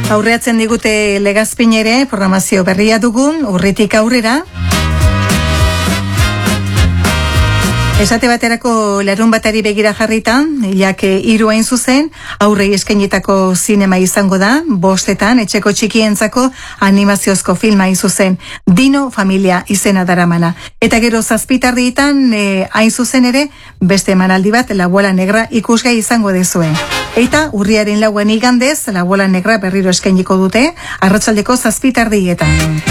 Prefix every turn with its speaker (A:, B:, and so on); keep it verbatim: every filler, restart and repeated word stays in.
A: Aurreatzen digute Legazpin ere, programazio berria dugun, urritik aurrera. Esate baterako larun batari begira jarritan, hilak hiru hain zuzen, aurrei eskainitako zinema izango da, bostetan, etxeko txikientzako animaziozko filma hain zuzen, Dino Familia izena daramana. Eta gero zazpitardietan, e, hain zuzen ere, beste emanaldi bat, La Bola Negra ikusgai izango dezue. Eta urriaren lauen igandez, La Bola Negra berriro eskainiko dute, arratsaldeko zazpitardietan.